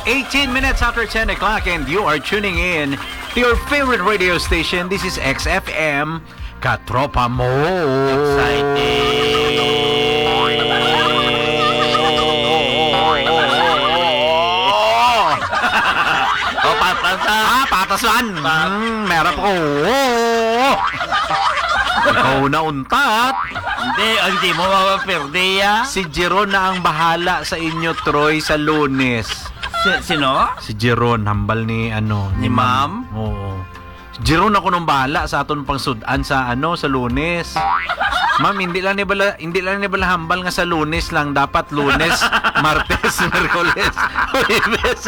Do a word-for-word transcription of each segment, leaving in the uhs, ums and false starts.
eighteen minutes after ten o'clock and you are tuning in to your favorite radio station. This is X F M, Katropa Mo. Exciting! Oh, patas Ah, patasan! Hmm, meron ko. Ikaw na untat. Hindi, hindi mo mapaperde ya. Si Jeron na ang bahala sa inyo, Troy, sa Lunes. Si, sino? Si Jeron, hambal ni ano, Ni ma'am? Oo. Si Jeron ako nung bahala sa aton pang sudan sa ano, sa Lunes. Ma'am, hindi lang ni bala, hindi lang ni bala hambal nga sa Lunes lang, dapat Lunes, Martes, Miyerkules, Huwebes.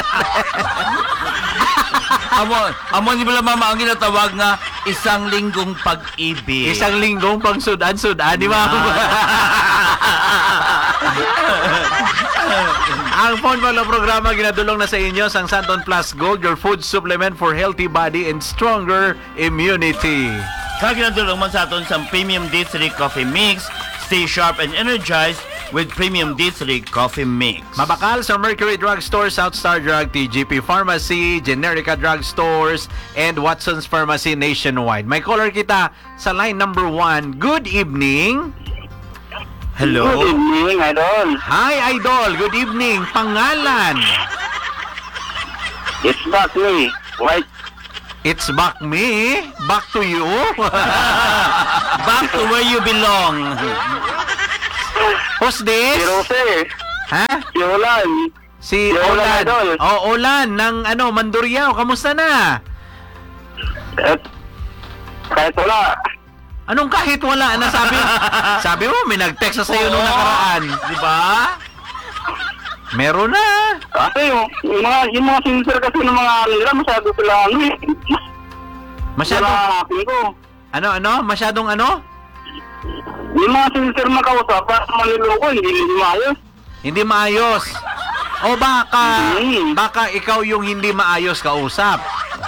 Amo, amo ni bala mama ang ginatawag nga isang linggong pag-ibig. Isang linggong pang sudan-sudan ni ma'am. Ang phone pala programa ginadulong na sa inyo sang Santon Plus Gold, your food supplement for healthy body and stronger immunity. Kaginadulong man sa aton sa Premium D three Coffee Mix. Stay sharp and energized with Premium D three Coffee Mix. Mabakal sa Mercury Drug Store, South Star Drug, T G P Pharmacy, Generica Drug Stores, and Watson's Pharmacy nationwide. May caller kita sa line number one. Good evening. Hello. Good evening, Idol. Hi, Idol. Good evening. Pangalan? It's back me. White. It's back me. Back to you. Back to where you belong. Who's this? Si Rose. Ha? Si Olan. Si Si Olan, Olan. Idol. Oh, Olan ng ano, Mandurriao. Kamusta na? At kahit wala. Anong kahit wala na sabi? Sabi mo may nag-text sa iyo nung nakaraan, di ba? Meron na. Kasi yung, yung mga yung mga sincere kasi ng mga nila masyado sila ano eh. Masyadong Wala akin ko. ano ano? Masyadong ano? Yung mga sincere na kausap, para maniloko, hindi hindi maayos. Hindi maayos. O baka Hmm. baka ikaw yung hindi maayos kausap.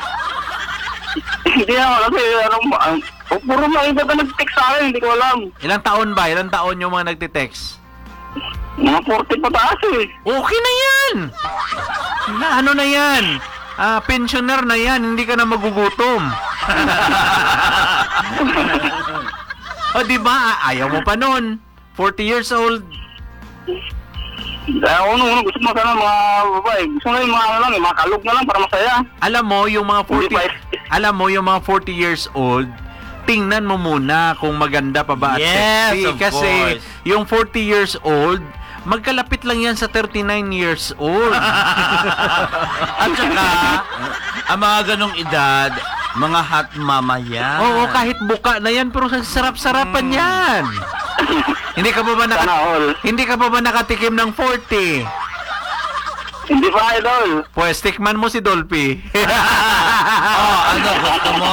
Hindi naman kasi ano, ang- puro mga iba na nag-text sa akin, hindi ko alam. Ilang taon ba? Ilang taon yung mga nagte-text? Mga forty pataas eh. Okay na yan. Na ano na yan? Ah, pensioner na yan, hindi ka na magugutom. O di ba? Ayaw mo pa nun. forty years old. Kaya ako nung gusto mo sana mga babae, gusto na yung mga ano lang, yung mga kalog na lang para masaya. Alam mo yung mga forty Hindi pa- Alam mo yung mga forty years old, tingnan mo muna kung maganda pa ba at Yes, sexy. of Kasi course. yung forty years old, magkalapit lang yan sa thirty-nine years old. At saka, ang mga ganong edad, mga hot mama yan. Oo, kahit buka na yan, pero sarap-sarapan yan. Hindi ka pa ba naka, Sana all. hindi ka pa ba nakatikim ng forty? Hindi pa, Idol. Pues, tikman mo si Dolphy. Oh, ano, gusto mo?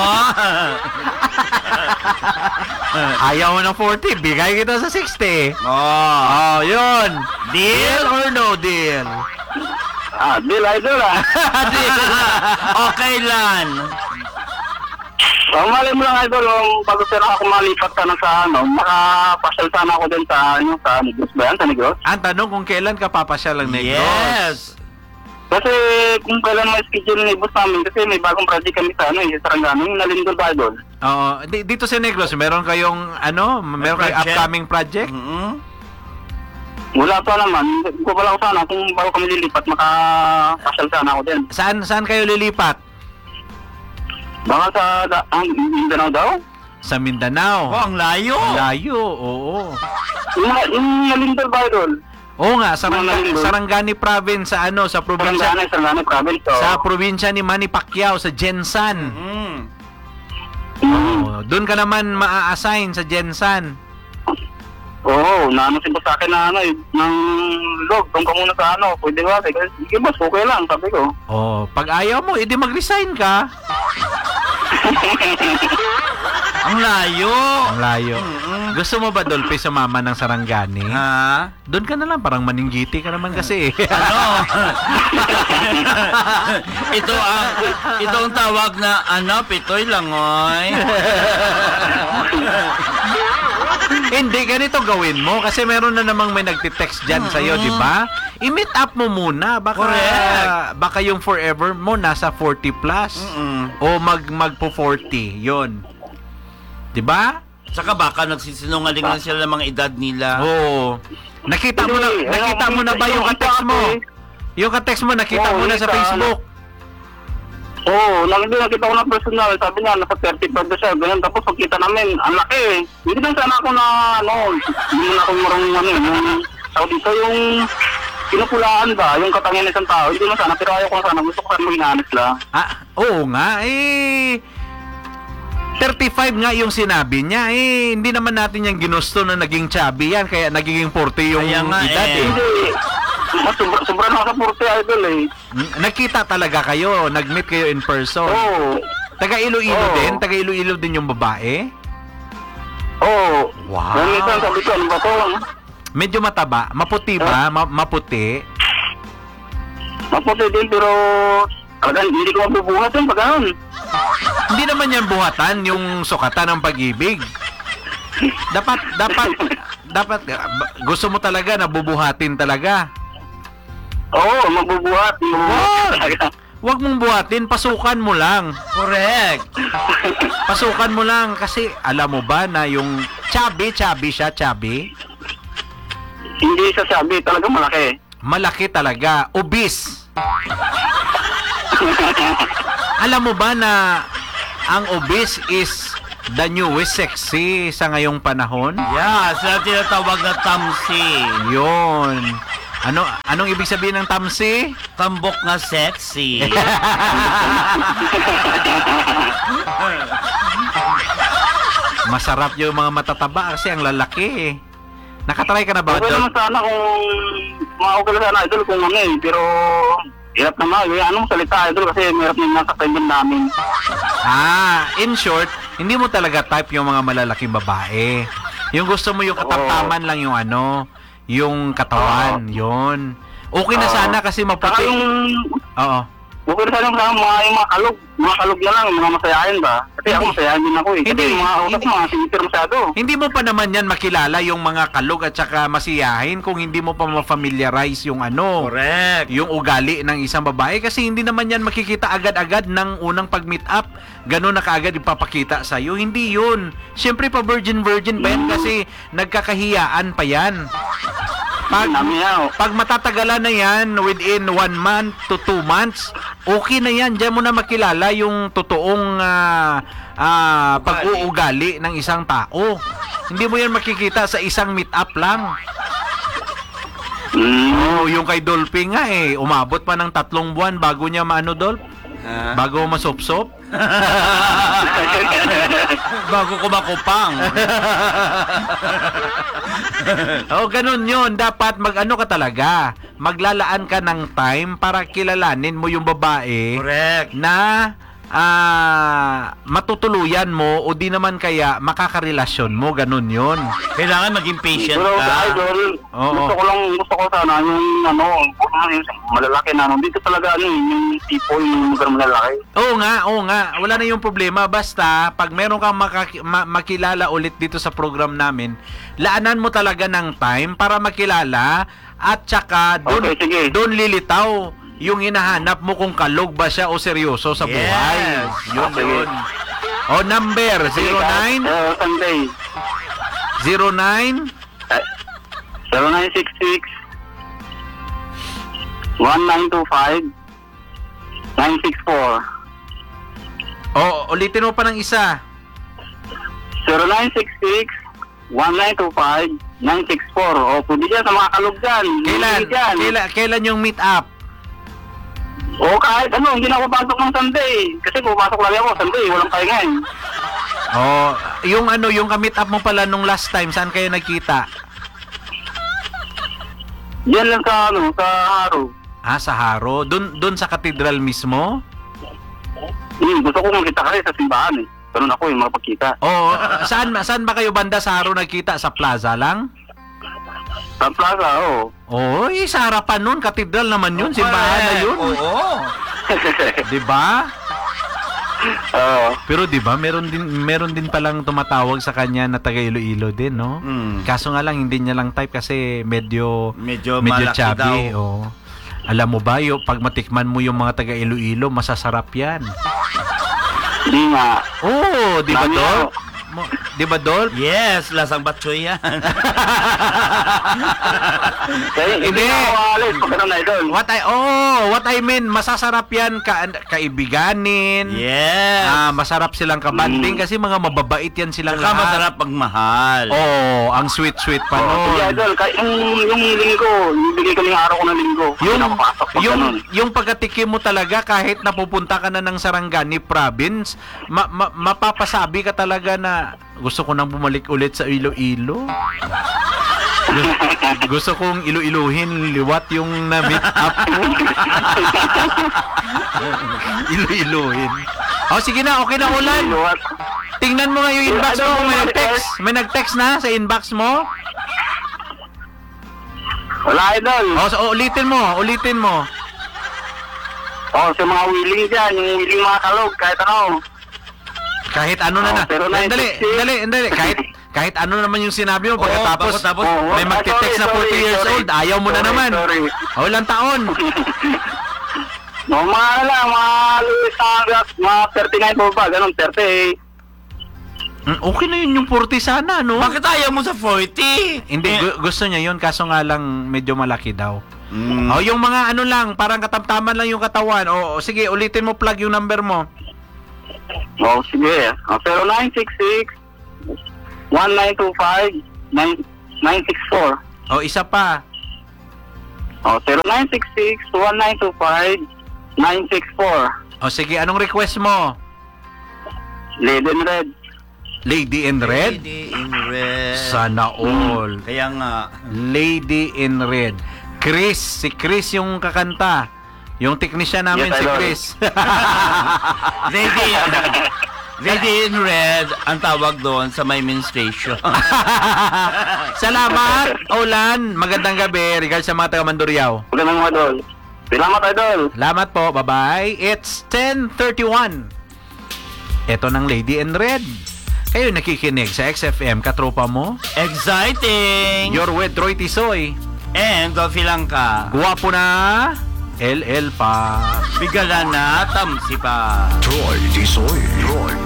Ayaw mo ng forty, bigay kita sa sixty. Oh, Oh, yun. deal? Deal or no deal? Ah, deal, Idol ah. Okay lang. So, mali mo lang, Idol, um, bago sana ako malipat ka na sa ano, makapasyal sana ako din sa, ano, sa Negros ba yan? Sa Negros? Ang tanong kung kailan ka papasyal ng Negros. Yes. Kasi kung kailan may schedule ni boss namin, kasi may bagong project kami sa ano, eh, sa Sarangani, yung nalindol ba, Idol? Oo, di- dito sa Negros, meron kayong ano, meron kayong Project? upcoming project? Mm-hmm. Wala pa naman. Ko pala ako sana, kung bago kami lilipat, makapasyal sana ako din. Saan saan kayo lilipat? Baka sa, da, ang Mindanao daw? Sa Mindanao. Oh, ang layo. Layo, oo. Yung, yung nalindol ba, Idol? Oo nga, Saranga- Mga nalindol. Sarangani province sa ano, sa probinsya Sarangani, Sarangani province. So, sa probinsya ni Manny Pacquiao sa Jensan. Mm. mm, Oh, doon ka naman maa-assign sa Jensan. Oo, naano si boss sa akin na ano eh, ng log, doon ka muna sa ano, pwede ba? Sige, sige boss, okay lang, sabi ko. Oh, pag ayaw mo, edi mag-resign ka. Ang layo. Ang layo. Mm-mm. Gusto mo ba, Dolphy, sumama ng Sarangani? Ha? Doon ka na lang, parang maninggiti ka naman kasi. Ano? ito ang ito ang tawag na ano, pitoy langoy. Hindi, ganito gawin mo. Kasi meron na namang may nagtitext dyan sa'yo, di ba? I-meet up mo muna. Baka, Correct. baka yung forever mo nasa forty plus. Mm-mm. O mag, magpo forty. Yun. Di ba? Saka baka nagsisinungaling lang sila ng mga edad nila. Oo. Nakita mo na, Hindi, nakita ano, mo na ba yung yung ka-text mo? eh. Yung ka-text mo, nakita Oo, mo na sa nakita, Facebook. Oo, nang hindi nakita ko na personal, sabi niya, nasa thirty pa siya, ganyan. Tapos pagkita namin, ang laki eh. Hindi lang sana ako na, ano, hindi na ako marunong, ano, yung, tawag dito, yung, pinupulaan ba, yung katangian ng isang tao. Hindi na sana, pero ayaw ko na sana, gusto ko sana maging honest lang. Ah, oo nga, eh... thirty-five nga yung sinabi niya, eh, hindi naman natin yung ginusto na naging chubby yan, kaya nagiging forty yung Kaya nga, edad eh. eh. Hindi, mas sobra, sobra na ako sa forty idol eh. Mm, Nagkita talaga kayo, nag-meet kayo in person. Oo, Taga Iloilo Oo. din? Taga Iloilo din yung babae? oo. Wow. Yan minsan sabi ko, ano ba to? Medyo mataba, maputi ba? Ma- maputi? Maputi din, pero, talagang hindi ko mabubuhat yun pag ganun. Hindi naman yan buhatan, yung sukatan ng pag-ibig. Dapat, dapat, dapat, ba- gusto mo talaga na bubuhatin talaga. Oo, magbubuhat. Wag! Huwag mong buhatin, pasukan mo lang. Correct. Pasukan mo lang kasi alam mo ba na yung chubby, chubby siya, chubby, Hindi siya sabi, talagang malaki. malaki talaga, obese. Alam mo ba na ang obese is the newest sexy sa ngayong panahon? Yeah, sila tinatawag na tamsi. Yun. Ano anong ibig sabihin ng tamsi? Tambok na sexy. Masarap yung mga matataba kasi ang lalaki eh. Nakatry ka na ba? Okay Dol? naman sana kung makakukil sana idol kung ano eh, pero hirap naman. Eh, anong salita idol kasi hirap yung nasa kaibigan namin. Ah, in short, hindi mo talaga type yung mga malalaking babae. Yung gusto mo yung katamtaman lang yung ano, yung katawan, yun. Okay na Oo. sana kasi Saka maputi. yung, Oo. okay na sana yung mga, yung mga kalog, mga kalog na lang, mga masayahin ba? Kasi ako masayahin din ako eh. Kasi Hindi, yung mga utak ko, hindi. mga sinisir masyado. Hindi mo pa naman yan makilala yung mga kalog at saka masiyahin kung hindi mo pa ma-familiarize yung ano, Correct. yung ugali ng isang babae kasi hindi naman yan makikita agad-agad ng unang pag-meet up. Ganun na kaagad ipapakita sa'yo. Hindi yun. Siyempre pa virgin-virgin pa yan kasi nagkakahiyaan pa yan. Pag, Namin yan. pag matatagalan na yan within one month to two months, okay na yan. Diyan mo na makilala yung totoong ah, ah, pag-uugali ng isang tao. Hindi mo yan makikita sa isang meet-up lang. Mm. Oh, yung kay Dolphy nga eh, umabot pa ng tatlong buwan bago niya maano, Dolph? Ha? Bago masopsop? Bago ko makupang. Oh, ganun yun. Dapat mag-ano ka talaga. Maglalaan ka ng time para kilalanin mo yung babae Correct. na ah, matutuluyan mo o di naman kaya makakarelasyon mo. Ganun yun. Kailangan maging patient Pero ka. idol, Oo. gusto ko lang, gusto ko sana yung ano, yung malalaki na ano. Dito talaga ano, yung tipo, yung lugar malalaki. Oo nga, oo nga. Wala na yung problema. Basta, pag meron kang makaki- ma- makilala ulit dito sa program namin, laanan mo talaga ng time para makilala at saka doon Okay, sige. doon lilitaw yung hinahanap mo kung kalog ba siya o seryoso sa Yes. buhay. Yun, Okay. yun. O, number zero nine Uh, Sunday. zero nine zero nine six six one nine two five nine six four. O, ulitin mo pa ng isa. zero nine six six one nine two five nine six four. O, pwede dyan sa mga kalog dyan. Kailan? Pwede dyan. Kailan, kailan yung meet up? O, kahit ano, hindi na ako pasok ng Sunday. Kasi pupasok lagi ako Sunday, walang pahinga eh. Oh, yung ano, yung ka-meet up mo pala nung last time, saan kayo nagkita? Yan lang sa ano, sa Haro. Ah, sa Haro. Doon doon sa katedral mismo? Hmm, gusto ko makita kasi sa simbahan eh. Ganun ako yung makapagkita. Oo. Saan saan ba kayo banda sa Haro nagkita? Sa plaza lang? Sa plaza, oo. Oo, eh, sa harapan nun, katedral naman yun, simbahan na yun. Oo. 'Di ba? Oo. Pero 'di ba, meron din meron din palang tumatawag sa kanya na taga Iloilo din, no? Mm. Kaso nga lang hindi niya lang type kasi medyo Medyo medyo malaki chubby, daw. oh. Alam mo ba, yung pag matikman mo yung mga taga Iloilo, masasarap 'yan. Hindi nga. Oh, 'di ba, Dami Dol? ako. Mo- 'Di ba, Dol? Yes, lasang batchoy yan. Kaya hindi Hindi. na ako alis pag ganun na idol. What I oh, what I mean, masasarap 'yan ka kaibiganin. Yes. Ah, masarap silang kabanding Mm. kasi mga mababait 'yan silang Saka lahat. masarap pag mahal. Oh, ang sweet-sweet pa Oo, nun. sige idol, kahit yung, yung linggo, ibigay ko yung araw ko ng linggo. Yung, Hindi na ako pasok pag yung, ganun. yung pagkatikim mo talaga kahit napupunta ka na ng Sarangani province, ma, ma, mapapasabi ka talaga na gusto ko nang bumalik ulit sa Iloilo. Gu- gusto kong ilo-iluhin liwat yung na-meet up ko. Ilo-iluhin. Oh, sige na, okay na, Ulan. What? Tingnan mo nga yung inbox mo kung may nag-text. May nag-text na sa inbox mo? Wala idol. Oh, so, ulitin mo, ulitin mo. Oh, sa mga willing dyan, yung willing mga kalog, kahit ano. Kahit ano na Oh, na. pero Dali, nine sixty. dali, dali. Kahit kahit ano naman yung sinabi mo pagkatapos tapos Oh, may ah, magte-text na sorry, forty sorry, years sorry. old, ayaw mo na Sorry, naman. sorry. O, ilang taon? No, mga ano lang, mga Luis Sangas, mga thirty-nine po ba, ganun, thirty-eight. Mm, Okay na yun yung forty sana, no? Bakit ayaw mo sa forty? Hindi, Eh, gu- gusto niya yun, kaso nga lang medyo malaki daw. mm. O, yung mga ano lang, parang katamtaman lang yung katawan. O, o, sige, ulitin mo, plug yung number mo. Oh, sige. Oh, zero nine six six, one nine two five, nine six four. O, isa pa. Oh, zero nine six six, one nine two five, nine six four. O, sige, anong request mo? Lady in Red. Lady in Red? Lady in red. Sana all. Kaya nga. Lady in Red. Chris, si Chris yung kakanta. Yung technician namin Yes, si idol. Chris. Lady, Lady in red ang tawag doon sa my main station. Salamat, Olan. Magandang gabi. Regards sa mga taga Mandurriao. Magandang mga idol. Salamat idol. Salamat po. Bye-bye. It's ten thirty-one. Ito ng Lady in Red. Kayo nakikinig sa X F M, katropa mo. Exciting! You're with Roy Tisoy. And Dolphy lang ka. Guwapo na. L L pa. Bigala na, tamsi pa. Troy Tisoy. Troy